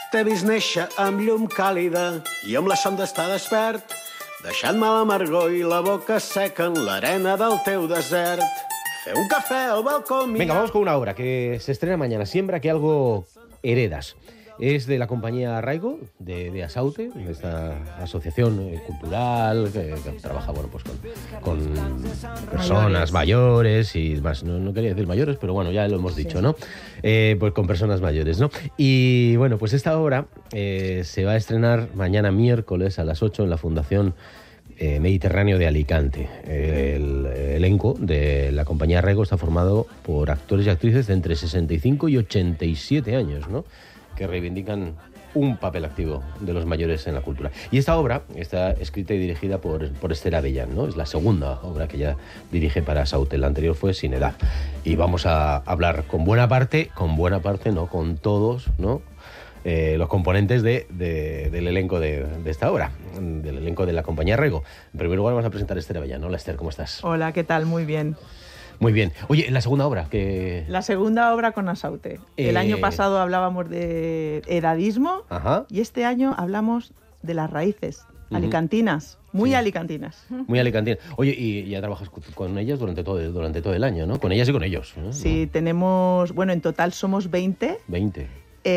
T'he vist néixer amb llum càlida i amb la son d'estar despert, deixant-me l'amargor i la boca seca en l'arena del teu desert. Fer un café al balcó... Venga, vamos con una obra que se estrena mañana. Siembra que algo heredas. Es de la compañía Arraigo, de Asaute, de esta asociación cultural que trabaja pues con personas mayores y demás. No quería decir mayores, pero bueno, ya lo hemos dicho, ¿no? Pues con personas mayores, ¿no? Y bueno, pues esta obra se va a estrenar mañana miércoles a las 8 en la Fundación Mediterráneo de Alicante. El elenco de la compañía Arraigo está formado por actores y actrices de entre 65 y 87 años, ¿no? Que reivindican un papel activo de los mayores en la cultura. Y esta obra está escrita y dirigida por Esther Avellán, ¿no? Es la segunda obra que ella dirige para Asaute. La anterior fue Sin Edad. Y vamos a hablar con buena parte, no, con todos, ¿no? Los componentes del elenco de esta obra, del elenco de la compañía Arraigo. En primer lugar vamos a presentar a Esther Avellán. Hola, Esther, ¿cómo estás? Hola, ¿qué tal? Muy bien. Muy bien. Oye, la segunda obra que... La segunda obra con Asaute. El año pasado hablábamos de edadismo. Ajá. Y este año hablamos de las raíces alicantinas, muy alicantinas. Muy alicantinas. Oye, y ya trabajas con ellas durante todo el año, ¿no? Con ellas y con ellos, ¿no? Sí, tenemos... Bueno, en total somos 20. 20.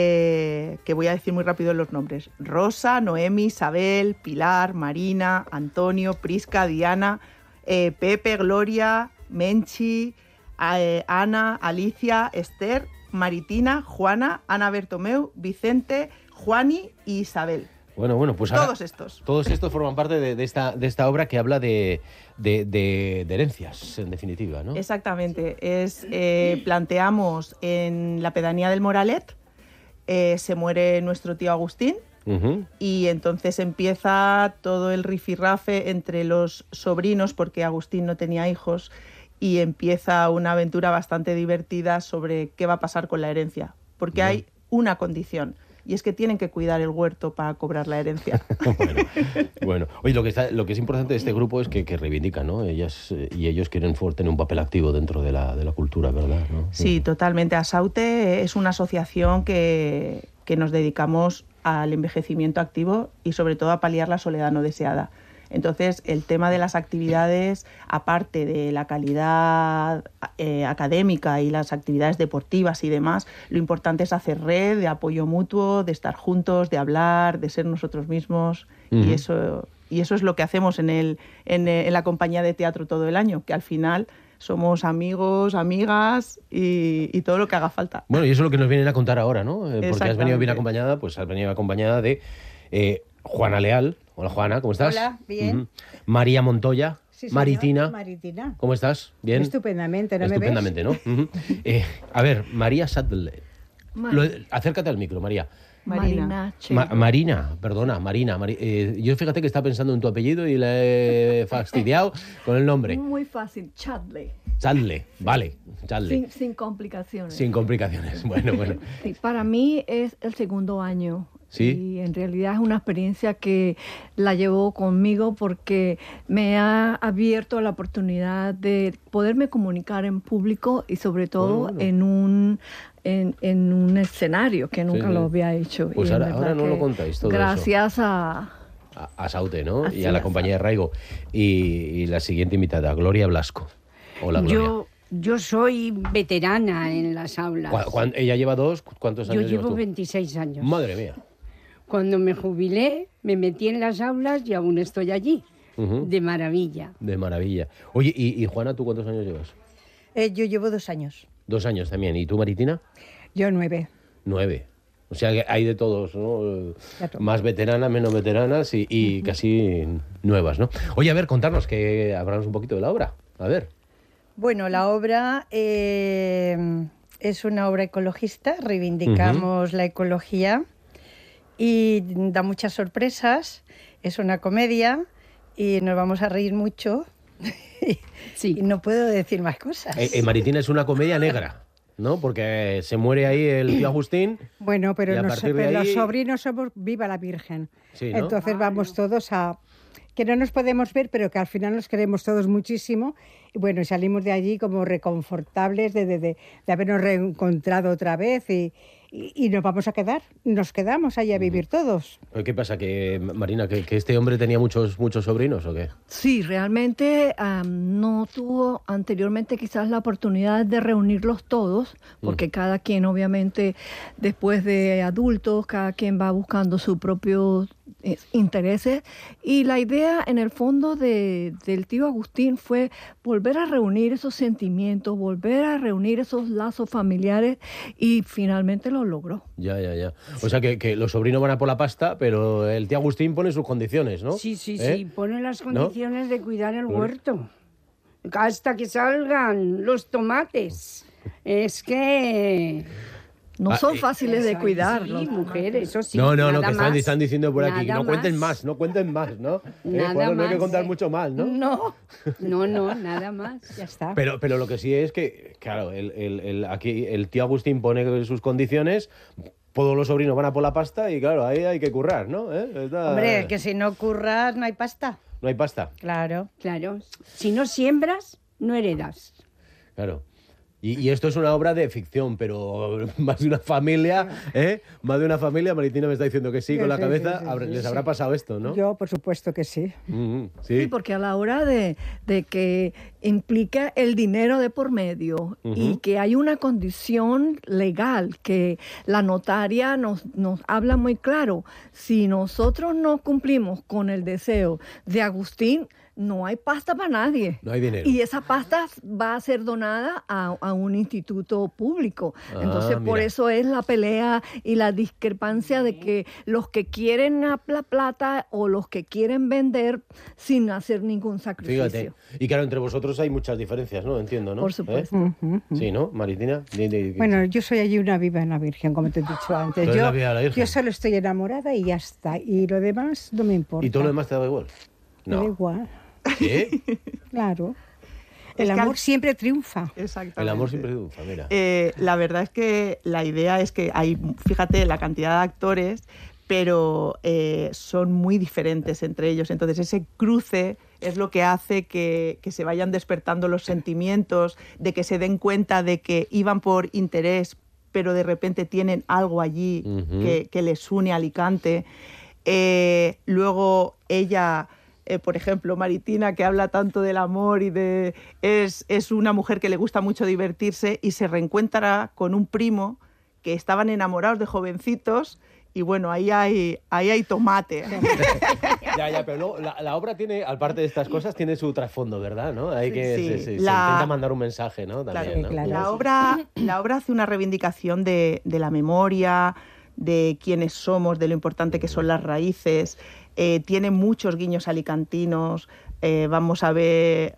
Que voy a decir muy rápido los nombres. Rosa, Noemi, Isabel, Pilar, Marina, Antonio, Prisca, Diana, Pepe, Gloria... Menchi, Ana, Alicia, Esther, Maritina, Juana, Ana Bertomeu, Vicente, Juani y Isabel. Bueno, pues ahora... Todos estos forman parte de esta obra que habla de herencias, en definitiva, ¿no? Exactamente. Planteamos en la pedanía del Moralet, se muere nuestro tío Agustín. Y entonces empieza todo el rifirrafe entre los sobrinos, porque Agustín no tenía hijos, y empieza una aventura bastante divertida sobre qué va a pasar con la herencia, porque hay una condición, y es que tienen que cuidar el huerto para cobrar la herencia. Bueno. Oye, lo que es importante de este grupo es que reivindican, ¿no? Ellas y ellos quieren tener un papel activo dentro de la cultura, ¿verdad? ¿No? Sí, totalmente. Asaute es una asociación que nos dedicamos al envejecimiento activo y sobre todo a paliar la soledad no deseada. Entonces, el tema de las actividades, aparte de la calidad académica y las actividades deportivas y demás, lo importante es hacer red, de apoyo mutuo, de estar juntos, de hablar, de ser nosotros mismos. Y eso es lo que hacemos en la compañía de teatro todo el año, que al final somos amigos, amigas y todo lo que haga falta. Bueno, y eso es lo que nos vienen a contar ahora, ¿no? Porque has venido bien acompañada, de Juana Leal. Hola, Juana, ¿cómo estás? Hola, bien. María Montoya. Sí, señor. Maritina. ¿Cómo estás? ¿Bien? Estupendamente, ¿no Estupendamente, me ves? ¿no? A ver, María Sadle. Acércate al micro, María. Marina. Marina. Yo fíjate que estaba pensando en tu apellido y le he fastidiado con el nombre. Muy fácil, Chadley. Chadle, vale, Chadle. Sin complicaciones. Sin complicaciones, bueno. Sí, para mí es el segundo año. ¿Sí? Y en realidad es una experiencia que la llevo conmigo porque me ha abierto la oportunidad de poderme comunicar en público y sobre todo en un escenario que nunca lo había hecho. Pues y ahora no lo contáis todo gracias eso. A Asaute, ¿no? Así y a la compañía de Arraigo. Y la siguiente invitada, Gloria Blasco. Hola, Gloria. Yo soy veterana en las aulas. ¿Ella lleva cuántos años? Yo llevo tú? 26 años. Madre mía. Cuando me jubilé, me metí en las aulas y aún estoy allí. De maravilla. De maravilla. Oye, y Juana, ¿tú cuántos años llevas? Yo llevo 2 años. 2 años también. ¿Y tú, Maritina? Yo 9. 9. O sea, que hay de todos, ¿no? Claro. Más veteranas, menos veteranas y casi nuevas, ¿no? Oye, a ver, contarnos, que hablamos un poquito de la obra. A ver. Bueno, la obra es una obra ecologista. Reivindicamos la ecología y da muchas sorpresas. Es una comedia y nos vamos a reír mucho. Sí. Y no puedo decir más cosas. Maritina, es una comedia negra, ¿no? Porque se muere ahí el tío Agustín. Bueno, pero, los sobrinos somos viva la Virgen. Sí, ¿no? Entonces vamos todos a... Que no nos podemos ver, pero que al final nos queremos todos muchísimo. Y bueno, salimos de allí como reconfortables de habernos reencontrado otra vez. y nos vamos a quedar, nos quedamos ahí a vivir todos. ¿Qué pasa, que Marina, que este hombre tenía muchos sobrinos o qué? Sí, realmente no tuvo anteriormente quizás la oportunidad de reunirlos todos, porque cada quien obviamente después de adultos, cada quien va buscando sus propios intereses, y la idea en el fondo del tío Agustín fue volver a reunir esos sentimientos, volver a reunir esos lazos familiares, y finalmente lo logró. Ya. O sea que los sobrinos van a por la pasta, pero el tío Agustín pone sus condiciones, ¿no? Sí, pone las condiciones de cuidar el huerto. Hasta que salgan los tomates. Es que... No son fáciles de cuidar. Sí, mujer, eso sí. No, nada que más. están diciendo por aquí, que no cuenten más. no cuenten más, ¿no? Nada No hay que más. contar mucho más, ¿no? No, nada más. Ya está. Pero lo que sí es que, claro, aquí el tío Agustín pone sus condiciones, todos los sobrinos van a por la pasta y, claro, ahí hay que currar, ¿no? Hombre, que si no curras no hay pasta. No hay pasta. Claro. Claro. Si no siembras, no heredas. Claro. Y esto es una obra de ficción, pero más de una familia, Más de una familia, Maritina me está diciendo que sí, con la cabeza, les habrá pasado esto, ¿no? Yo, por supuesto que sí. Sí, porque a la hora de que implica el dinero de por medio y que hay una condición legal que la notaria nos habla muy claro, si nosotros no cumplimos con el deseo de Agustín, no hay pasta para nadie. No hay dinero. Y esa pasta va a ser donada a un instituto público. Entonces, por eso es la pelea y la discrepancia de que los que quieren la plata o los que quieren vender sin hacer ningún sacrificio. Fíjate. Y claro, entre vosotros hay muchas diferencias, ¿no? Entiendo, ¿no? Por supuesto. Sí, ¿no, Maritina? Bueno, yo soy allí una viva en la Virgen, como te he dicho antes. Tú eres la viva de la Virgen. Yo solo estoy enamorada y ya está. Y lo demás no me importa. ¿Y todo lo demás te da igual? Me da igual. ¿Qué? Claro. Es El que amor siempre triunfa. Exactamente. El amor siempre triunfa, mira. La verdad es que la idea es que hay, fíjate, la cantidad de actores, pero son muy diferentes entre ellos. Entonces ese cruce es lo que hace que se vayan despertando los sentimientos, de que se den cuenta de que iban por interés, pero de repente tienen algo allí que les une a Alicante. Luego ella... por ejemplo, Maritina, que habla tanto del amor y es una mujer que le gusta mucho divertirse y se reencuentra con un primo que estaban enamorados de jovencitos y bueno, ahí hay tomate. Ya, pero luego la obra tiene, aparte de estas cosas, tiene su trasfondo, ¿verdad? ¿No? Hay que se intenta mandar un mensaje, ¿no? También, claro, ¿no? Claro. La obra hace una reivindicación de la memoria, de quiénes somos, de lo importante que son las raíces. Tiene muchos guiños alicantinos. Vamos a ver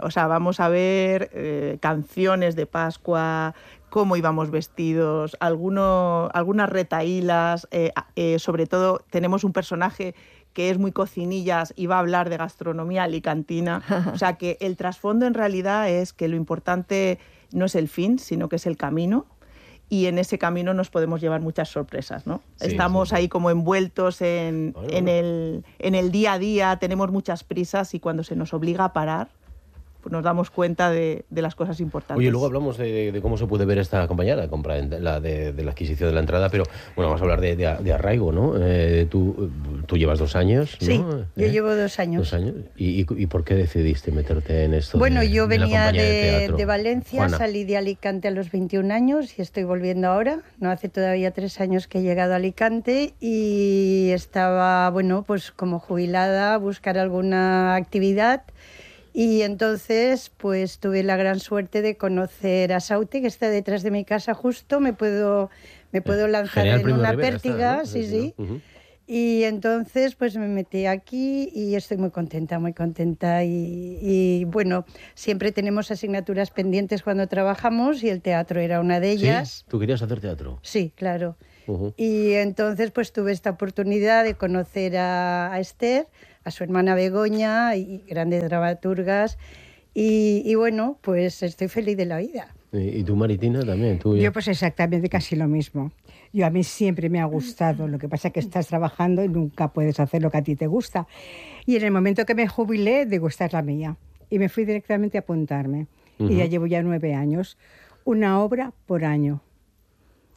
canciones de Pascua, cómo íbamos vestidos, algunas retahílas. Sobre todo tenemos un personaje que es muy cocinillas y va a hablar de gastronomía alicantina. O sea que el trasfondo en realidad es que lo importante no es el fin, sino que es el camino. Y en ese camino nos podemos llevar muchas sorpresas, ¿no? Sí, Estamos ahí como envueltos en el día a día, tenemos muchas prisas y cuando se nos obliga a parar, pues nos damos cuenta de las cosas importantes. Oye, luego hablamos de cómo se puede ver esta compañía, la compra, de la adquisición de la entrada, pero bueno, vamos a hablar de arraigo, ¿no? Tú llevas 2 años, ¿no? Sí, yo llevo 2 años. 2 años. ¿Y por qué decidiste meterte en esto? Bueno, yo de la venía compañía de teatro? de Valencia, Juana. salí de Alicante a los 21 años y estoy volviendo ahora. No hace todavía 3 años que he llegado a Alicante y estaba, bueno, pues como jubilada, a buscar alguna actividad. Y entonces, pues tuve la gran suerte de conocer a Saute, que está detrás de mi casa justo. Me puedo lanzar General en Primo de una Rivera pértiga, está, ¿no? sí. Uh-huh. Y entonces, pues me metí aquí y estoy muy contenta, muy contenta. Y bueno, siempre tenemos asignaturas pendientes cuando trabajamos y el teatro era una de ellas. ¿Sí? ¿Tú querías hacer teatro? Sí, claro. Uh-huh. Y entonces, pues tuve esta oportunidad de conocer a Esther, a su hermana Begoña y grandes dramaturgas. Y bueno, pues estoy feliz de la vida. ¿Y tú, Maritina, también? Yo pues exactamente casi lo mismo. A mí siempre me ha gustado, lo que pasa es que estás trabajando y nunca puedes hacer lo que a ti te gusta. Y en el momento que me jubilé, digo, esta es la mía. Y me fui directamente a apuntarme. Y ya llevo 9 años. Una obra por año.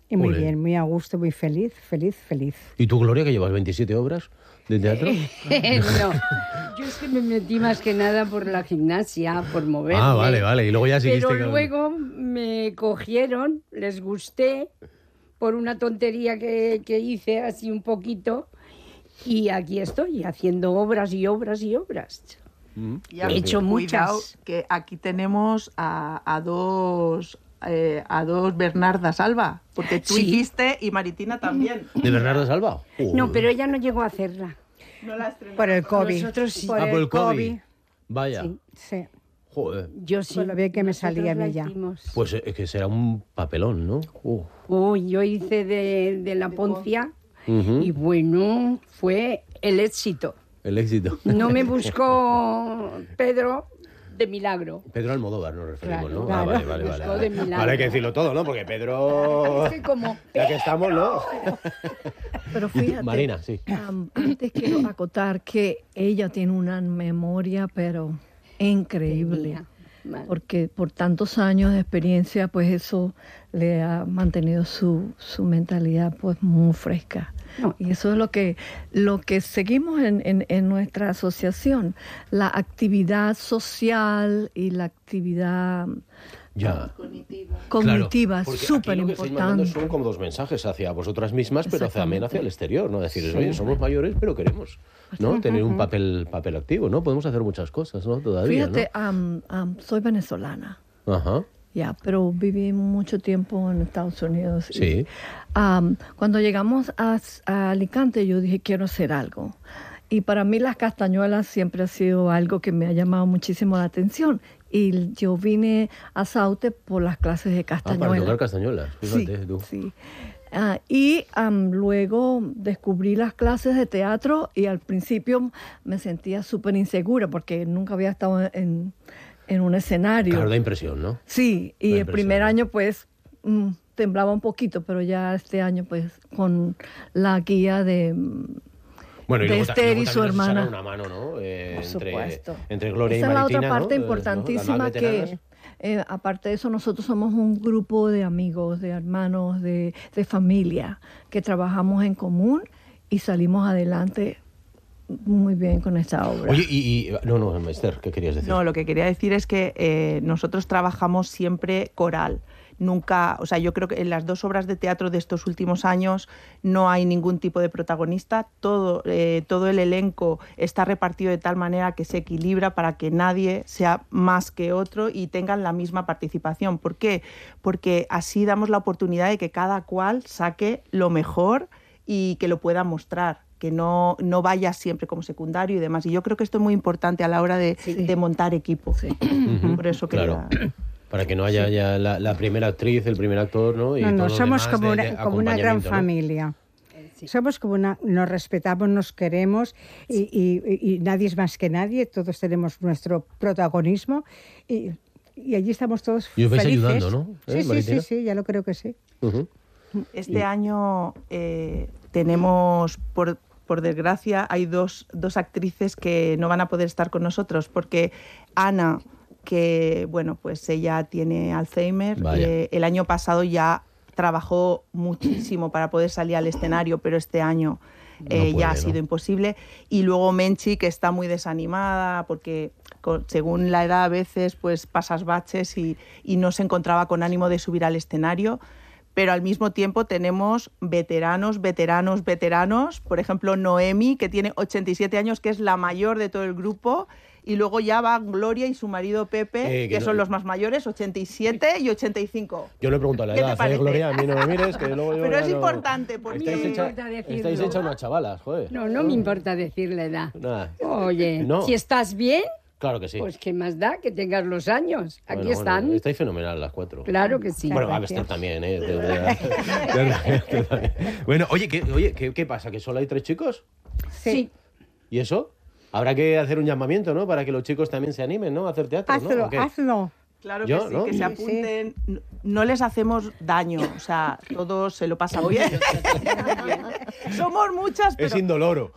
Y muy Ole. bien, muy a gusto, muy feliz, feliz, feliz. ¿Y tú, Gloria, que llevas 27 obras de teatro? No, yo es que me metí más que nada por la gimnasia, por moverme. Ah, vale. Y luego ya seguiste Pero con- luego me cogieron, les gusté por una tontería que hice así un poquito y aquí estoy haciendo obras y obras y obras. Ya, He hecho cuidado, muchas. que aquí tenemos a dos Bernardas Alba, porque tú Sí. hiciste y Maritina también. ¿De Bernardo Salva? No, pero ella no llegó a hacerla. No la estrenamos. Por el COVID. Nosotros sí. Por por el el COVID. COVID. Vaya. Sí. Sí. Joder. Yo sí. Por lo bien que me salía a mí Nosotros ya. la hicimos. Pues es que será un papelón, ¿no? Uy, yo hice de la Poncia Ujú. y bueno, fue el éxito. El éxito. No me buscó Pedro de milagro. Pedro Almodóvar nos referimos, Claro, ¿no? claro. Vale. Buscó de milagro. Vale, hay que decirlo todo, ¿no? Porque Pedro... Es que como Ya que estamos, ¿no? Pero fíjate, Marina, sí. Antes quiero acotar que ella tiene una memoria, pero increíble. Porque por tantos años de experiencia, pues eso le ha mantenido su mentalidad pues muy fresca. No. Y eso es lo que seguimos en nuestra asociación, la actividad social y la actividad Ya. cognitiva, porque aquí súper lo que estáis mandando importante. son como dos mensajes hacia vosotras mismas, pero también hacia el exterior, ¿no? Decir, Sí. oye, somos mayores, pero queremos, ¿no? Tener un papel activo, ¿no? Podemos hacer muchas cosas, ¿no? Todavía, Fíjate, soy venezolana. ¿no? Ajá. Ya, pero viví mucho tiempo en Estados Unidos. y, Sí. cuando llegamos a Alicante, yo dije, quiero hacer algo. Y para mí las castañuelas siempre ha sido algo que me ha llamado muchísimo la atención. Y yo vine a Saute por las clases de Para castañuela. tocar castañuelas, fíjate tú. Sí. Luego descubrí las clases de teatro y al principio me sentía súper insegura porque nunca había estado en un escenario. Claro, da impresión, ¿no? Sí, y Da el impresión, primer ¿no? año pues temblaba un poquito, pero ya este año pues con la guía de... Bueno, y de luego, Esther luego y su también nos hermana. echaron una mano, ¿no? Entre, supuesto. entre Gloria Esa y es la Maritina, otra parte ¿no? importantísima Las más veteranas. que, aparte de eso, nosotros somos un grupo de amigos, de hermanos, de familia, que trabajamos en común y salimos adelante muy bien con esta obra. Oye, no, Esther, ¿qué querías decir? No, lo que quería decir es que nosotros trabajamos siempre coral. Nunca, o sea, yo creo que en las dos obras de teatro de estos últimos años no hay ningún tipo de protagonista. Todo el elenco está repartido de tal manera que se equilibra para que nadie sea más que otro y tengan la misma participación. ¿Por qué? Porque así damos la oportunidad de que cada cual saque lo mejor y que lo pueda mostrar, que no vaya siempre como secundario y demás. Y yo creo que esto es muy importante a la hora de montar equipo. Sí. Por eso Claro. quería... Para que no haya ya la primera actriz, el primer actor, ¿no? Y No, todo lo somos demás como, de como una gran acompañamiento, ¿no? familia. Somos como nos respetamos, nos queremos y nadie es más que nadie, todos tenemos nuestro protagonismo y allí estamos todos Y os vais felices. ayudando, ¿no? Sí, ya lo creo que sí. Ujú. Este año tenemos, por desgracia, hay dos actrices que no van a poder estar con nosotros porque Ana, que bueno, pues ella tiene Alzheimer, el año pasado ya trabajó muchísimo para poder salir al escenario, pero este año ya ha sido imposible. Y luego Menchi, que está muy desanimada porque según la edad a veces pues pasas baches y no se encontraba con ánimo de subir al escenario. Pero al mismo tiempo tenemos veteranos. Por ejemplo, Noemi, que tiene 87 años, que es la mayor de todo el grupo. Y luego ya va Gloria y su marido Pepe, que son los más mayores, 87 y 85. Yo le pregunto a la ¿Qué te edad, parece? Gloria, a mí no me mires, que luego yo Pero es no... importante, porque... Estáis hechas unas chavalas, joder. No me importa decir la edad. Nada. Oye, No. si estás bien, Claro que sí. pues qué más da que tengas los años. Aquí Bueno, están. estáis fenomenal las cuatro. Claro que sí. Bueno, a Esther también, ¿eh? Esther también. Bueno, oye, ¿qué pasa? ¿Que solo hay 3 chicos? Sí. ¿Y eso? Habrá que hacer un llamamiento, ¿no? Para que los chicos también se animen, ¿no? A hacer teatro, ¿no? ¿O qué? Hazlo. Claro ¿Yo? que sí, ¿No? que se apunten. No les hacemos daño, o sea, todos se lo pasan bien. Somos muchas, pero... Es indoloro.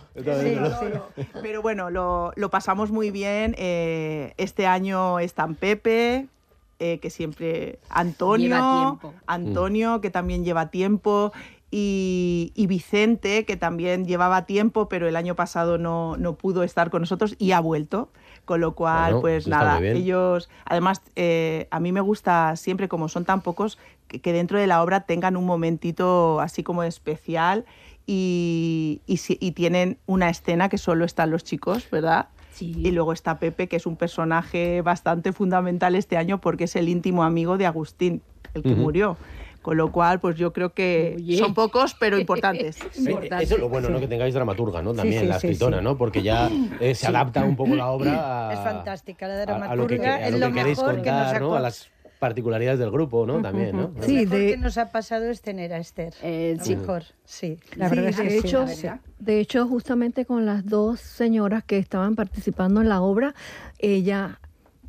Pero bueno, lo pasamos muy bien. Este año están Pepe, que siempre... Lleva tiempo. Antonio, que también lleva tiempo, y Vicente, que también llevaba tiempo, pero el año pasado no pudo estar con nosotros y ha vuelto. Con lo cual, Bueno, pues eso está nada, muy bien. ellos... Además, a mí me gusta siempre, como son tan pocos, que dentro de la obra tengan un momentito así como especial y tienen una escena que solo están los chicos, ¿verdad? Sí. Y luego está Pepe, que es un personaje bastante fundamental este año porque es el íntimo amigo de Agustín, el que murió. Con lo cual, pues yo creo que Oye. son pocos, pero importantes. Importante. Eso es lo bueno, ¿no? Que tengáis dramaturga, ¿no? También Sí, la sí, escritora, sí. ¿no? Porque ya se adapta un poco la obra Es fantástica, la a lo que, dramaturga a es lo lo que queréis mejor que nos contar, ¿no? ha A las particularidades del grupo, ¿no? También, ¿no? Lo Sí, mejor de- que nos ha pasado es tener a Esther. Lo Sí. mejor, sí. La Sí, verdad es que de sí, hecho, la verdad. de hecho, justamente con las dos señoras que estaban participando en la obra, ella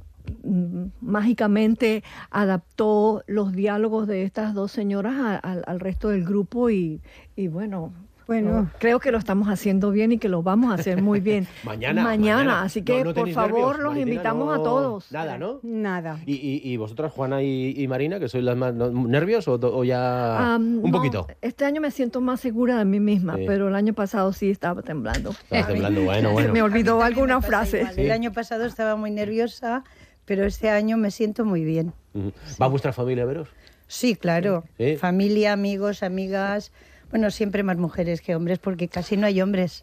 mágicamente adaptó los diálogos de estas dos señoras al resto del grupo y bueno, Bueno. creo que lo estamos haciendo bien y que lo vamos a hacer muy bien. Mañana. Así que, No por tenéis favor, nervios, los Valentina, invitamos no- a todos. Nada, ¿no? Nada. ¿Y vosotras, Juana y Marina, que sois las más nervios o ya un No, poquito? Este año me siento más segura de mí misma, Sí. pero el año pasado sí estaba temblando. Estabas temblando, bueno. Se me olvidó También alguna me pasa frase. igual. Sí. El año pasado estaba muy nerviosa, pero este año me siento muy bien. Ujú. ¿Va vuestra familia a veros? Sí, claro. Sí. Familia, amigos, amigas. Bueno, siempre más mujeres que hombres, porque casi no hay hombres.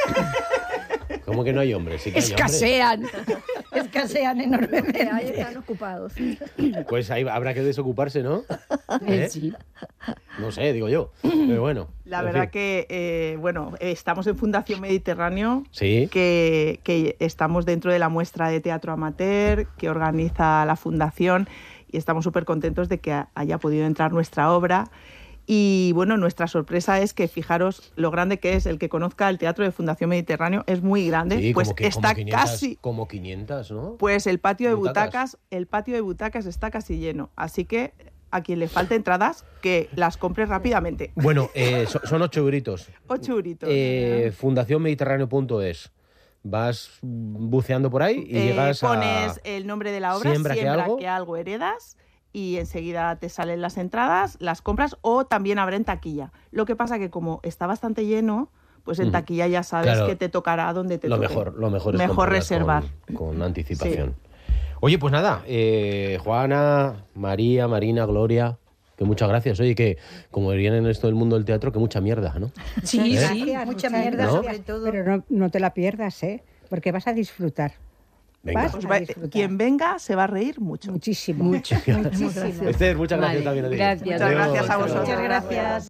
¿Cómo que no hay hombres? Sí que hay hombres. Escasean. Escasean enormemente. Ahí están ocupados. Pues ahí habrá que desocuparse, ¿no? ¿Eh? Sí. No sé, digo yo. Pero bueno. La en verdad fin. que, estamos en Fundación Mediterráneo, Sí. que estamos dentro de la muestra de teatro amateur que organiza la Fundación y estamos súper contentos de que haya podido entrar nuestra obra. Y bueno, nuestra sorpresa es que fijaros lo grande que es. El que conozca el teatro de Fundación Mediterráneo es muy grande, Sí, pues como que, está como 500, casi... Como 500, ¿no? Pues el patio de Butacas. butacas está casi lleno. Así que a quien le falte entradas, que las compre rápidamente. Bueno, son 8 euritos. 8 euritos. Fundacionmediterráneo.es. Vas buceando por ahí y llegas pones a... el nombre de la obra, Siembra que algo. heredas, y enseguida te salen las entradas, las compras, o también habrá en taquilla. Lo que pasa que como está bastante lleno, pues en taquilla ya sabes Claro. que te tocará donde te Lo toque. mejor es Mejor comprarlas reservar. con anticipación. Oye, pues nada, Juana, María, Marina, Gloria, que muchas gracias. Oye, que como dirían en esto del mundo del teatro, que mucha mierda, ¿no? Sí, ¿Eh? sí. Mucha Muchas mierda, ¿no? sobre todo. Pero no te la pierdas, ¿eh? Porque vas a disfrutar. Venga. Vas Pues a va- disfrutar. quien venga se va a reír mucho. Muchísimo. Muchas gracias. Esther, muchas gracias Vale, también a ti. gracias. Muchas gracias a Adiós. vosotros. Muchas gracias.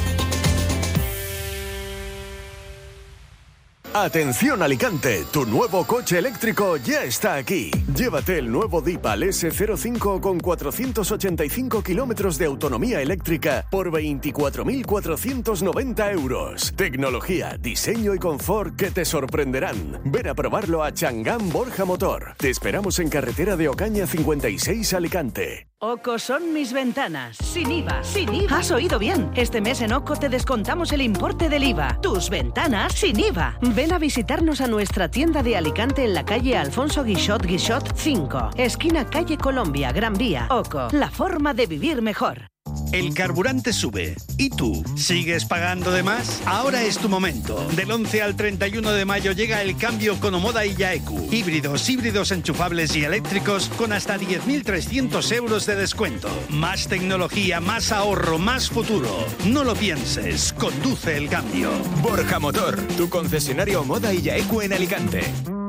Atención Alicante, tu nuevo coche eléctrico ya está aquí. Llévate el nuevo Dipal S05 con 485 kilómetros de autonomía eléctrica por 24.490 euros. Tecnología, diseño y confort que te sorprenderán. Ven a probarlo a Changán Borja Motor. Te esperamos en carretera de Ocaña 56 Alicante. OCO son mis ventanas, sin IVA. ¡Sin IVA! Has oído bien. Este mes en OCO te descontamos el importe del IVA. Tus ventanas sin IVA. Ven a visitarnos a nuestra tienda de Alicante en la calle Alfonso Guixot 5, esquina calle Colombia, Gran Vía. OCO, la forma de vivir mejor. El carburante sube. ¿Y tú? ¿Sigues pagando de más? Ahora es tu momento. Del 11 al 31 de mayo llega el cambio con Omoda y Yaeku. Híbridos enchufables y eléctricos con hasta 10.300 euros de descuento. Más tecnología, más ahorro, más futuro. No lo pienses. Conduce el cambio. Borja Motor, tu concesionario Omoda y Yaeku en Alicante.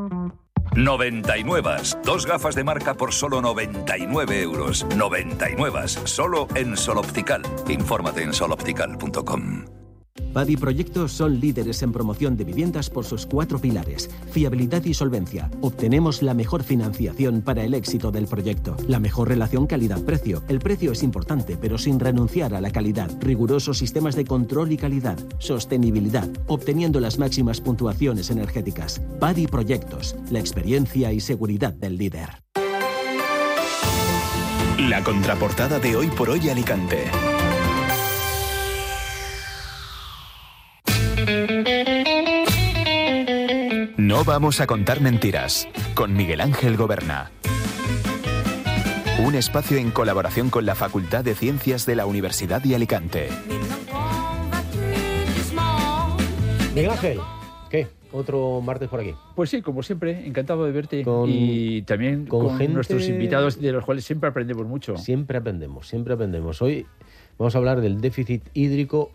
99. Dos gafas de marca por solo 99 euros. 99. Solo en Sol Optical. Infórmate en soloptical.com. Padi Proyectos son líderes en promoción de viviendas por sus 4 pilares: fiabilidad y solvencia. Obtenemos la mejor financiación para el éxito del proyecto. La mejor relación calidad-precio. El precio es importante, pero sin renunciar a la calidad. Rigurosos sistemas de control y calidad. Sostenibilidad, obteniendo las máximas puntuaciones energéticas. Padi Proyectos, la experiencia y seguridad del líder. La contraportada de Hoy por Hoy Alicante. No vamos a contar mentiras, con Miguel Ángel Goberna. Un espacio en colaboración con la Facultad de Ciencias de la Universidad de Alicante. Miguel Ángel, ¿qué? Otro martes por aquí. Pues sí, como siempre, encantado de verte y también con gente... nuestros invitados, de los cuales siempre aprendemos mucho. Siempre aprendemos. Hoy vamos a hablar del déficit hídrico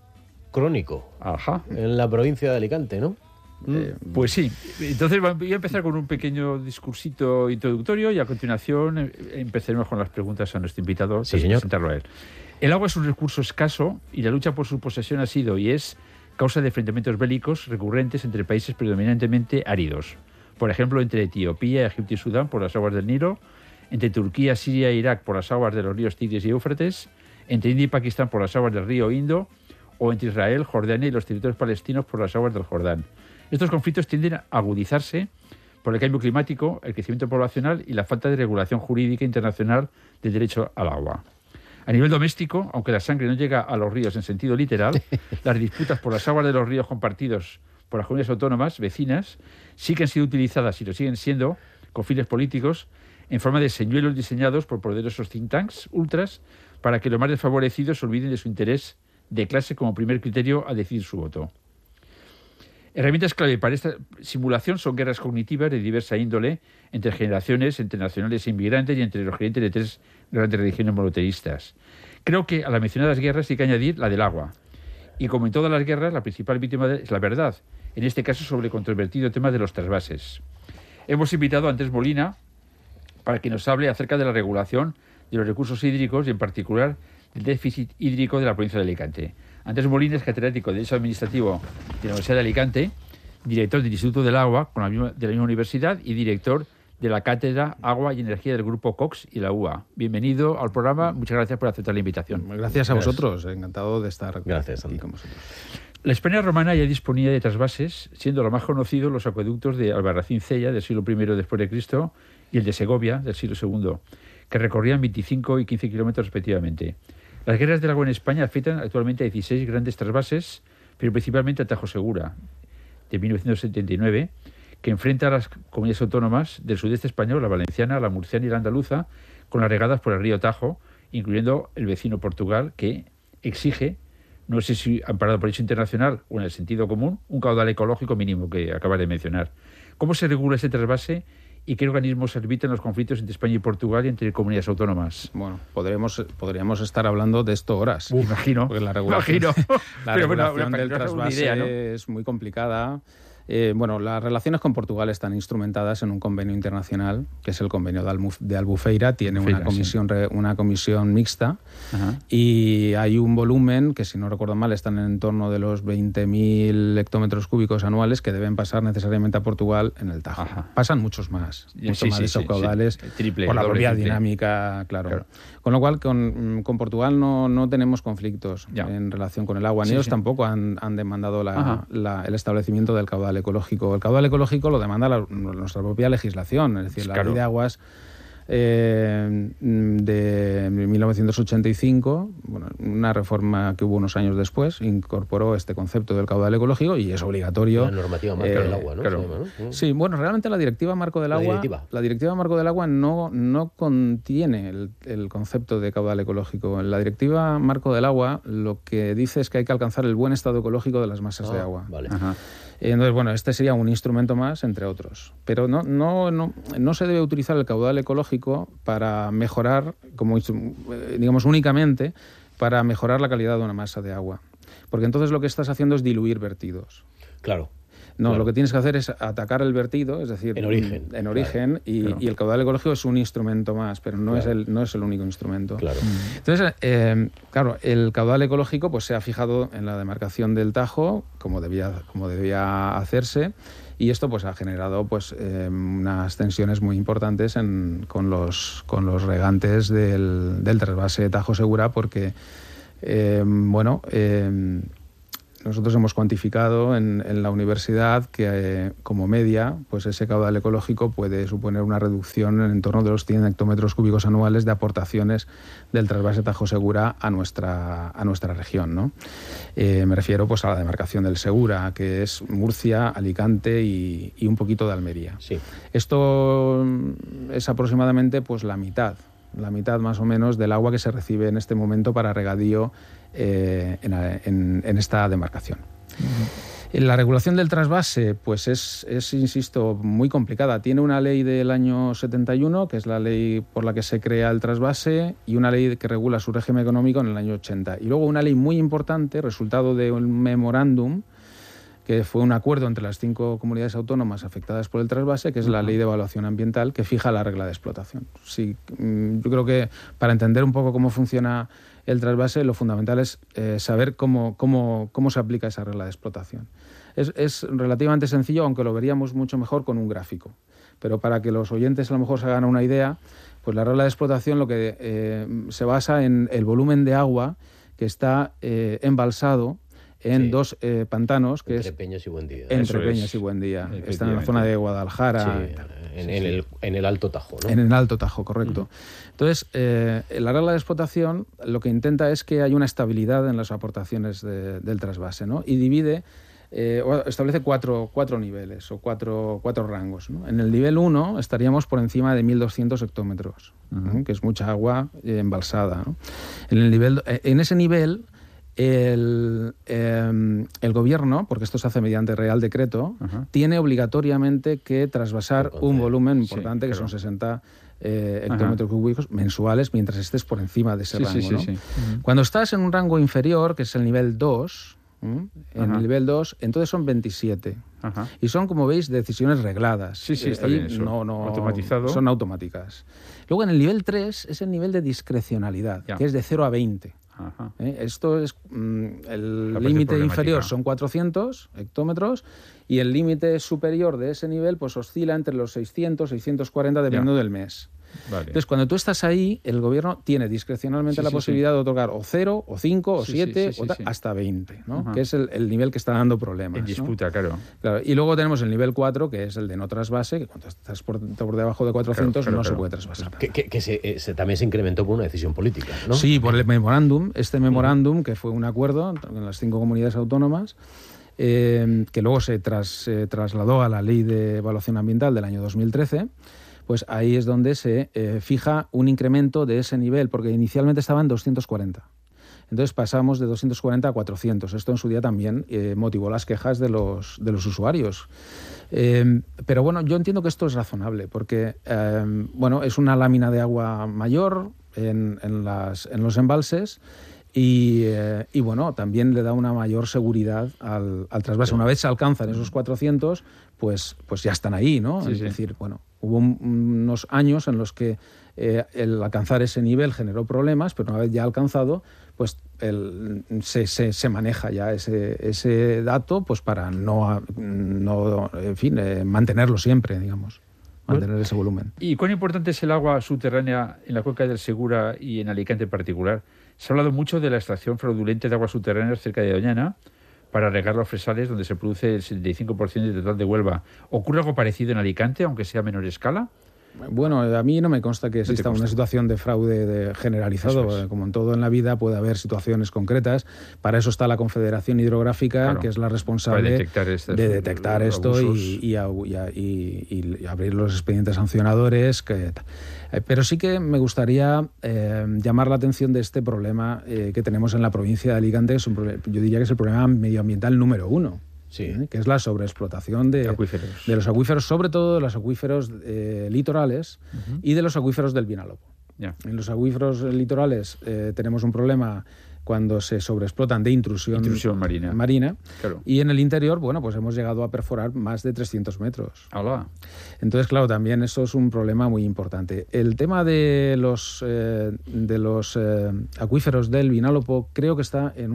crónico. Ajá. En la provincia de Alicante, ¿no? Pues sí. Entonces voy a empezar con un pequeño discursito introductorio y a continuación empezaremos con las preguntas a nuestro invitado. Sí, señor. Presentarlo a él. El agua es un recurso escaso y la lucha por su posesión ha sido y es causa de enfrentamientos bélicos recurrentes entre países predominantemente áridos. Por ejemplo, entre Etiopía, Egipto y Sudán por las aguas del Nilo, entre Turquía, Siria e Irak por las aguas de los ríos Tigris y Éufrates, entre India y Pakistán por las aguas del río Indo, o entre Israel, Jordania y los territorios palestinos por las aguas del Jordán. Estos conflictos tienden a agudizarse por el cambio climático, el crecimiento poblacional y la falta de regulación jurídica internacional del derecho al agua. A nivel doméstico, aunque la sangre no llega a los ríos en sentido literal, las disputas por las aguas de los ríos compartidos por las comunidades autónomas vecinas sí que han sido utilizadas y lo siguen siendo con fines políticos en forma de señuelos diseñados por poderosos think tanks ultras para que los más desfavorecidos se olviden de su interés de clase como primer criterio a decidir su voto. Herramientas clave para esta simulación son guerras cognitivas de diversa índole entre generaciones, entre nacionales e inmigrantes y entre los creyentes de tres grandes religiones monoteístas. Creo que a las mencionadas guerras hay que añadir la del agua. Y como en todas las guerras, la principal víctima es la verdad, en este caso sobre el controvertido tema de los trasvases. Hemos invitado a Andrés Molina para que nos hable acerca de la regulación de los recursos hídricos y en particular del déficit hídrico de la provincia de Alicante. Andrés Molina es catedrático de Derecho Administrativo de la Universidad de Alicante, director del Instituto del Agua de la misma universidad y director de la Cátedra Agua y Energía del Grupo Cox y la UA. Bienvenido al programa. Muchas gracias por aceptar la invitación. Gracias a vosotros. Encantado de estar aquí con vosotros. La España romana ya disponía de trasvases, siendo lo más conocido los acueductos de Albarracín-Cella del siglo I después de Cristo y el de Segovia del siglo II, que recorrían 25 y 15 kilómetros respectivamente. Las guerras del agua en España afectan actualmente a 16 grandes trasvases, pero principalmente a Tajo Segura, de 1979, que enfrenta a las comunidades autónomas del sudeste español, la valenciana, la murciana y la andaluza, con las regadas por el río Tajo, incluyendo el vecino Portugal, que exige, no sé si amparado por derecho internacional o en el sentido común, un caudal ecológico mínimo que acabas de mencionar. ¿Cómo se regula ese trasvase y qué organismos arbitran los conflictos entre España y Portugal y entre comunidades autónomas? Bueno, podríamos estar hablando de esto horas. Imagino. Porque la regulación, la Pero regulación bueno, del trasvase idea, ¿no? es muy complicada. Las relaciones con Portugal están instrumentadas en un convenio internacional, que es el convenio de Albufeira. Tiene una comisión mixta. Ajá. Y hay un volumen que, si no recuerdo mal, están en torno de los 20.000 hectómetros cúbicos anuales que deben pasar necesariamente a Portugal en el Tajo. Ajá. Pasan muchos más de esos caudales, por la propia dinámica, claro. Con lo cual, con Portugal no tenemos conflictos en relación con el agua. Ni ellos tampoco han demandado el establecimiento del caudal ecológico. El caudal ecológico lo demanda nuestra propia legislación, es decir, la Ley de Aguas de 1985, una reforma que hubo unos años después, incorporó este concepto del caudal ecológico y es obligatorio. La normativa marco del agua, ¿no? Claro. Sí, bueno, realmente la Directiva Marco del Agua, la Directiva Marco del Agua no contiene el concepto de caudal ecológico. En la Directiva Marco del Agua lo que dice es que hay que alcanzar el buen estado ecológico de las masas de agua. Vale. Ajá. Entonces, este sería un instrumento más, entre otros. Pero no se debe utilizar el caudal ecológico para mejorar, digamos, únicamente para mejorar la calidad de una masa de agua. Porque entonces lo que estás haciendo es diluir vertidos. Claro. No, claro. Lo que tienes que hacer es atacar el vertido, es decir, en origen, claro. Y el caudal ecológico es un instrumento más, pero no es el único instrumento. Claro. Entonces, claro, el caudal ecológico pues se ha fijado en la demarcación del Tajo, como debía hacerse, y esto pues ha generado unas tensiones muy importantes con los regantes del trasvase Tajo Segura, porque nosotros hemos cuantificado en la universidad que como media, pues ese caudal ecológico puede suponer una reducción en torno de los 100 hectómetros cúbicos anuales de aportaciones del trasvase Tajo Segura a nuestra región, ¿no? Me refiero pues a la demarcación del Segura, que es Murcia, Alicante y un poquito de Almería. Sí. Esto es aproximadamente pues la mitad más o menos del agua que se recibe en este momento para regadío en esta demarcación. La regulación del trasvase, pues es, insisto, muy complicada. Tiene una ley del año 71, que es la ley por la que se crea el trasvase, y una ley que regula su régimen económico en el año 80. Y luego una ley muy importante, resultado de un memorándum, que fue un acuerdo entre las 5 comunidades autónomas afectadas por el trasvase, que es la Ley de Evaluación Ambiental, que fija la regla de explotación. Sí, yo creo que para entender un poco cómo funciona el trasvase, lo fundamental es saber cómo se aplica esa regla de explotación. Es relativamente sencillo, aunque lo veríamos mucho mejor con un gráfico. Pero para que los oyentes a lo mejor se hagan una idea, pues la regla de explotación lo que se basa en el volumen de agua que está embalsado en dos pantanos, que entre Peñas y Buendía. Entre Peñas y Buendía. Están en la zona de Guadalajara. En el Alto Tajo, ¿no? En el Alto Tajo, correcto. Entonces, la regla de explotación lo que intenta es que haya una estabilidad en las aportaciones del trasvase, ¿no? Y divide, establece cuatro niveles o cuatro rangos, ¿no? En el nivel 1 estaríamos por encima de 1.200 hectómetros, que es mucha agua embalsada, ¿no? En ese nivel, el gobierno, porque esto se hace mediante Real Decreto, tiene obligatoriamente que trasvasar un volumen importante, que son 60 hectómetros cúbicos mensuales, mientras estés por encima de ese rango, ¿no? Cuando estás en un rango inferior, que es el nivel 2, en el nivel 2, entonces son 27. Y son, como veis, decisiones regladas. Está bien eso. Automatizado. Son automáticas. Luego, en el nivel 3 es el nivel de discrecionalidad, que es de 0 a 20. Esto es el límite inferior son 400 hectómetros y el límite superior de ese nivel pues oscila entre los 600, 640 dependiendo del mes. Vale. Entonces, cuando tú estás ahí, el gobierno tiene discrecionalmente la posibilidad de otorgar o 0, o 5, o 7, hasta 20, ¿no? Que es el nivel que está dando problemas. En disputa, ¿no? Claro. Y luego tenemos el nivel 4, que es el de no trasvase, que cuando estás por debajo de 400 no se puede trasvasar. Que también se incrementó por una decisión política, ¿no? Sí, por el memorándum. Este memorándum, que fue un acuerdo en las 5 comunidades autónomas, que luego se trasladó a la Ley de Evaluación Ambiental del año 2013, pues ahí es donde se fija un incremento de ese nivel, porque inicialmente estaba en 240. Entonces pasamos de 240 a 400. Esto en su día también motivó las quejas de los usuarios. Pero bueno, yo entiendo que esto es razonable, porque es una lámina de agua mayor en los embalses, y bueno, también le da una mayor seguridad al trasvase. Una vez se alcanzan esos 400, pues ya están ahí, ¿no? Es decir, bueno, hubo unos años en los que el alcanzar ese nivel generó problemas, pero una vez ya alcanzado, pues se maneja ya ese dato, pues para mantenerlo siempre, digamos. Mantener ese volumen. ¿Y cuán importante es el agua subterránea en la cuenca del Segura y en Alicante en particular? Se ha hablado mucho de la extracción fraudulenta de aguas subterráneas cerca de Doñana para regar los fresales, donde se produce el 75% del total de Huelva. ¿Ocurre algo parecido en Alicante, aunque sea a menor escala? Bueno, a mí no me consta que exista una situación de fraude generalizado. Como en todo en la vida puede haber situaciones concretas. Para eso está la Confederación Hidrográfica, que es la responsable de detectar esto y abrir los expedientes sancionadores. Pero sí que me gustaría llamar la atención de este problema que tenemos en la provincia de Alicante. Yo diría que es el problema medioambiental número 1. Que es la sobreexplotación de los acuíferos, sobre todo de los acuíferos litorales y de los acuíferos del Vinalopó. En los acuíferos litorales tenemos un problema cuando se sobreexplotan de intrusión marina. Claro. Y en el interior, bueno, pues hemos llegado a perforar más de 300 metros. ¡Hala! Entonces, claro, también eso es un problema muy importante. El tema de los acuíferos del Vinalopó creo que está en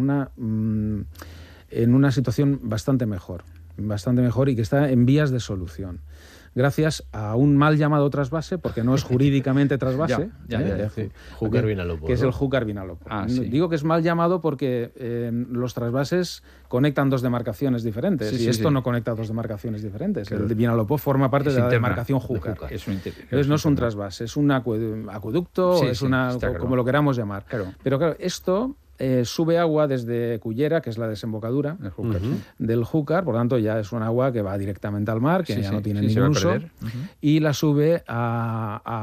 una situación bastante mejor y que está en vías de solución. Gracias a un mal llamado trasvase, porque no es jurídicamente trasvase, Júcar Vinalopó, que es el Júcar Vinalopó. Digo que es mal llamado porque los trasvases conectan dos demarcaciones diferentes y esto no conecta dos demarcaciones diferentes. Claro. El Vinalopó forma parte de la demarcación Júcar. Entonces no es un trasvase, es un acueducto, como lo queramos llamar. Claro. Pero claro, esto sube agua desde Cullera, que es la desembocadura del Júcar, por lo tanto ya es un agua que va directamente al mar, que ya no tiene ningún uso, y la sube a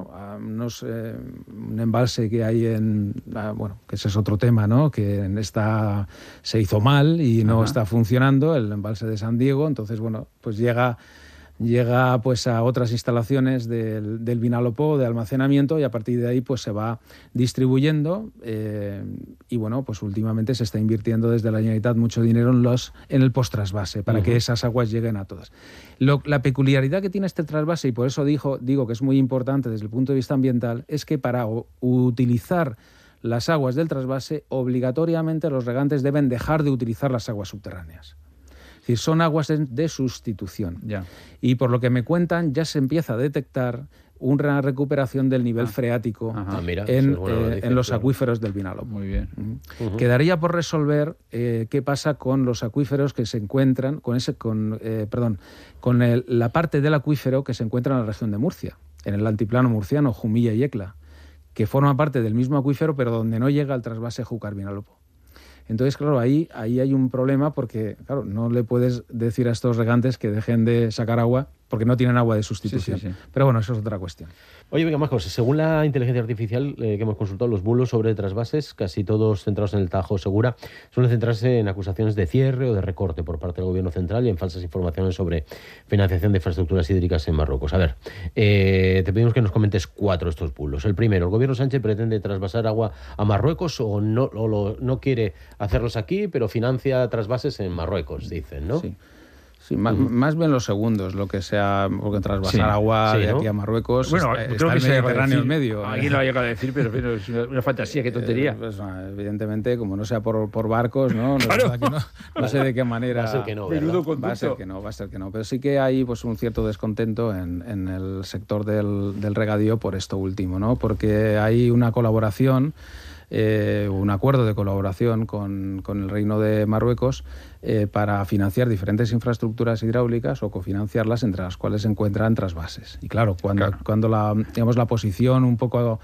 un embalse que hay que ese es otro tema, ¿no? Que se hizo mal y no está funcionando, el embalse de San Diego, entonces pues llega pues a otras instalaciones del Vinalopó de almacenamiento, y a partir de ahí pues se va distribuyendo, y pues últimamente se está invirtiendo desde la Generalitat mucho dinero en el post-trasvase para que esas aguas lleguen a todas. La peculiaridad que tiene este trasvase, y por eso digo que es muy importante desde el punto de vista ambiental, es que para utilizar las aguas del trasvase, obligatoriamente los regantes deben dejar de utilizar las aguas subterráneas. Es decir, son aguas de sustitución. Ya. Y por lo que me cuentan, ya se empieza a detectar una recuperación del nivel freático en los acuíferos del Vinalopó. Muy bien. Quedaría por resolver qué pasa con los acuíferos que se encuentran, con la parte del acuífero que se encuentra en la región de Murcia, en el altiplano murciano, Jumilla y Ecla, que forma parte del mismo acuífero, pero donde no llega el trasvase Júcar-Vinalopó. Entonces, claro, ahí hay un problema porque, claro, no le puedes decir a estos regantes que dejen de sacar agua porque no tienen agua de sustitución. Sí. Pero bueno, eso es otra cuestión. Oye, venga, más cosas. Según la inteligencia artificial que hemos consultado, los bulos sobre trasvases, casi todos centrados en el Tajo Segura, suelen centrarse en acusaciones de cierre o de recorte por parte del gobierno central y en falsas informaciones sobre financiación de infraestructuras hídricas en Marruecos. A ver, te pedimos que nos comentes 4 de estos bulos. El primero, ¿el gobierno Sánchez pretende trasvasar agua a Marruecos o no quiere hacerlos aquí, pero financia trasvases en Marruecos, dicen, ¿no? Sí, más bien los segundos, lo que sea, porque trasvasar agua de aquí a Marruecos, bueno, está el Mediterráneo en medio. Aquí lo ha llegado a decir, pero es una fantasía, qué tontería. Evidentemente, como no sea por barcos, ¿no? Claro. No sé de qué manera. Va a ser que no, va a ser que no. Pero sí que hay pues un cierto descontento en el sector del regadío por esto último, ¿no? Porque hay una colaboración, un acuerdo de colaboración con el Reino de Marruecos para financiar diferentes infraestructuras hidráulicas o cofinanciarlas, entre las cuales se encuentran trasvases. Y claro, cuando la posición un poco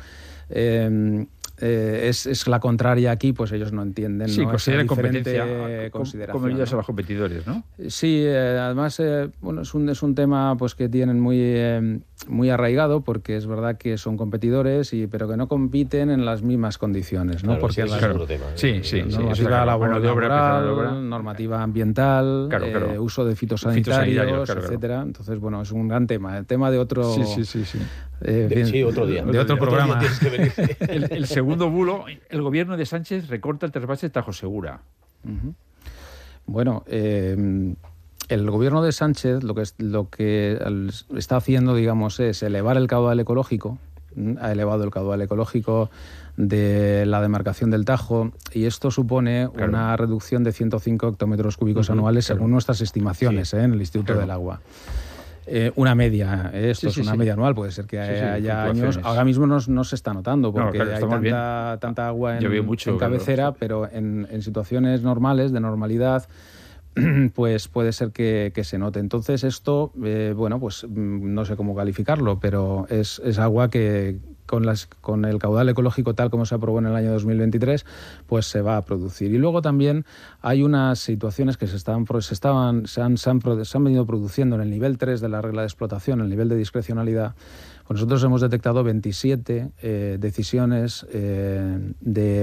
es la contraria aquí, pues ellos no entienden. Sí, ¿no? consideran competencia como ayudas a los competidores, ¿no? Sí, además es un tema pues que tienen muy arraigado, porque es verdad que son competidores, pero que no compiten en las mismas condiciones, ¿no? Claro, porque es otro tema. Normativa laboral, normativa ambiental, uso de fitosanitarios, etcétera. Entonces, es un gran tema. El tema de otro... Sí, otro día. De otro programa. El segundo bulo, el gobierno de Sánchez recorta el trasvase Tajo Segura. Bueno, el gobierno de Sánchez lo que está haciendo, digamos, es elevar el caudal ecológico. Ha elevado el caudal ecológico de la demarcación del Tajo, y esto supone una reducción de 105 hectómetros cúbicos anuales, según nuestras estimaciones en el Instituto del Agua. Una media, esto es una media anual, puede ser que haya años. Ahora mismo no se está notando porque hay tanta agua en cabecera, pero en situaciones normales, de normalidad, pues puede ser que se note. Entonces esto, pues no sé cómo calificarlo, pero es agua que con el caudal ecológico tal como se aprobó en el año 2023, pues se va a producir. Y luego también hay unas situaciones que se han venido produciendo en el nivel 3 de la regla de explotación, el nivel de discrecionalidad. Pues nosotros hemos detectado 27 decisiones en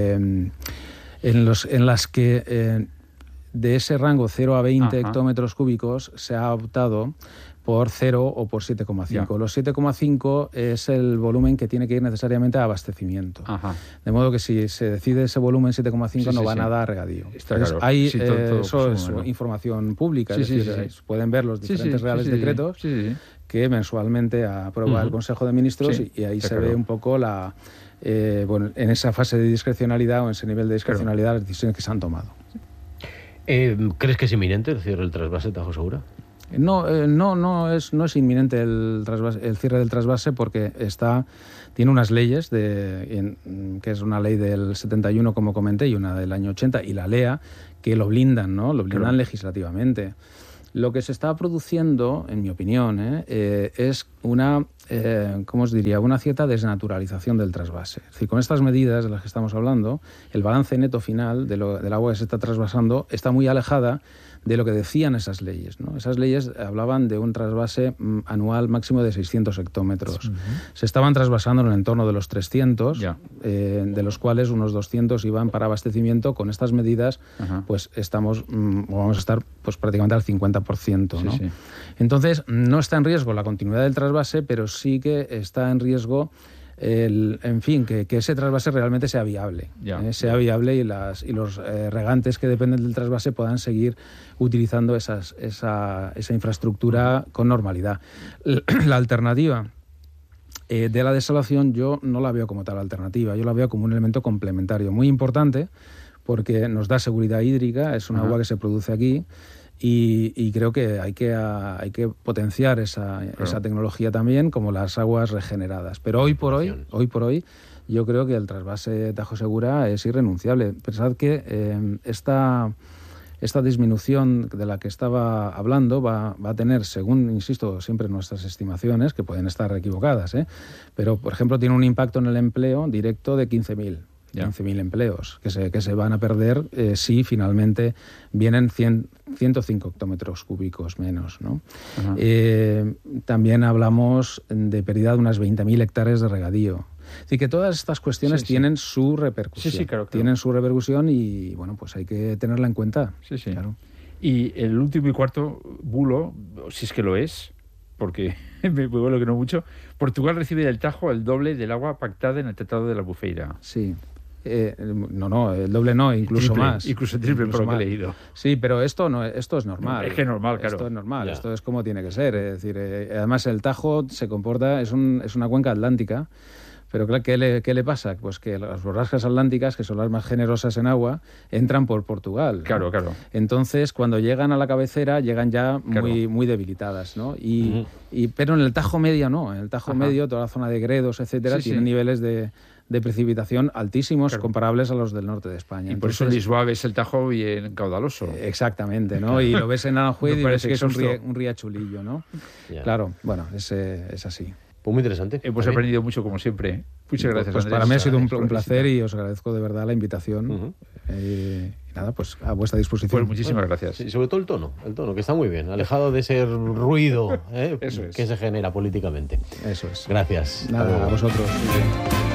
las que de ese rango 0 a 20 hectómetros cúbicos se ha optado por 0 o por 7,5. Los 7,5 es el volumen que tiene que ir necesariamente a abastecimiento. De modo que si se decide ese volumen 7,5 no va nada a regadío. Eso es información pública, es decir, pueden ver los diferentes reales decretos que mensualmente aprueba el Consejo de Ministros y ahí se ve un poco en esa fase de discrecionalidad o en ese nivel de discrecionalidad las decisiones que se han tomado. ¿Crees que es inminente el cierre del trasvase Tajo Segura? No es inminente el cierre del trasvase, porque tiene unas leyes, que es una ley del 71, como comenté, y una del año 80, y la LEA, que lo blindan, ¿no? Lo blindan legislativamente. Lo que se está produciendo, en mi opinión, es una, ¿cómo os diría?, una cierta desnaturalización del trasvase. Es decir, con estas medidas de las que estamos hablando, el balance neto final del agua que se está trasvasando está muy alejada de lo que decían esas leyes, ¿no? Esas leyes hablaban de un trasvase anual máximo de 600 hectómetros. Se estaban trasvasando en el entorno de los 300, de los cuales unos 200 iban para abastecimiento. Con estas medidas, pues vamos a estar pues prácticamente al 50%, ¿no? Sí. Entonces, no está en riesgo la continuidad del trasvase, pero sí que está en riesgo que ese trasvase realmente sea viable. Sea viable y los regantes que dependen del trasvase puedan seguir utilizando esa infraestructura con normalidad. La alternativa de la desalación yo no la veo como tal alternativa, yo la veo como un elemento complementario muy importante porque nos da seguridad hídrica, es un agua que se produce aquí. Y creo que hay que potenciar esa tecnología también, como las aguas regeneradas. Pero hoy por hoy, yo creo que el trasvase Tajo Segura es irrenunciable. Pensad que esta disminución de la que estaba hablando va a tener, según, insisto, siempre nuestras estimaciones, que pueden estar equivocadas, pero, por ejemplo, tiene un impacto en el empleo directo de 15.000 empleos que se van a perder si finalmente vienen 105 hectómetros cúbicos menos, ¿no? También hablamos de pérdida de unas 20.000 hectáreas de regadío. Así que todas estas cuestiones tienen su repercusión. Sí, claro. Tienen su repercusión y, bueno, pues hay que tenerla en cuenta. Sí. Claro. Y el último y cuarto bulo, si es que lo es, porque me vuelo que no mucho, Portugal recibe del Tajo el doble del agua pactada en el Tratado de la Albufeira. Sí. No, el doble no, incluso triple, más. Incluso triple, por lo que he leído. Sí, pero esto es normal. Es que es normal, claro. Esto es normal, esto es como tiene que ser. Es decir, además el Tajo se comporta, es una cuenca atlántica, pero claro, ¿qué le pasa? Pues que las borrascas atlánticas, que son las más generosas en agua, entran por Portugal, ¿no? Claro. Entonces, cuando llegan a la cabecera, llegan ya muy debilitadas, ¿no? Pero en el Tajo medio no. En el Tajo medio, toda la zona de Gredos, etcétera, tiene niveles de precipitación altísimos, comparables a los del norte de España. Y por eso en Lisboa ves el Tajo bien caudaloso. Exactamente, ¿no? Y lo ves en Aranjuez y ves que es un riachulillo, ¿no? Claro, bueno, es así. Pues muy interesante. Hemos aprendido mucho, como siempre. Muchas gracias, Andrés. Para mí ha sido un placer y os agradezco de verdad la invitación. Y nada, pues a vuestra disposición. Pues muchísimas gracias. Y sobre todo el tono, que está muy bien, alejado de ese ruido que se genera políticamente. Eso es. Gracias. Nada, a vosotros.